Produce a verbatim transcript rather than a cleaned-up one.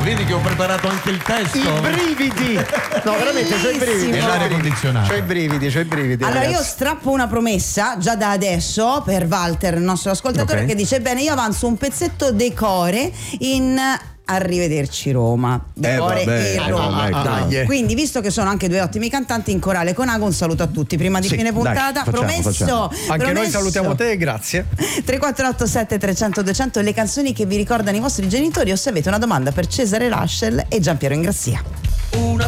Vedi che ho preparato anche il testo. I brividi. No, veramente c'ho i brividi. E l'aria condizionata. C'ho i brividi, c'ho i brividi. Allora ragazzi. io strappo una promessa già da adesso per Walter, il nostro ascoltatore, Ok. che dice: bene, io avanzo un pezzetto decore in Arrivederci Roma. Decore Eh, vabbè, e eh, Roma. ecco. Dai. Quindi, visto che sono anche due ottimi cantanti, in corale con Ago, un saluto a tutti prima di Sì, fine dai, puntata. facciamo, promesso, facciamo. Anche promesso. noi salutiamo te, grazie. tre quattro otto sette trecento duecento, le canzoni che vi ricordano i vostri genitori, o se avete una domanda per Cesare Russell e Giampiero Ingrassia.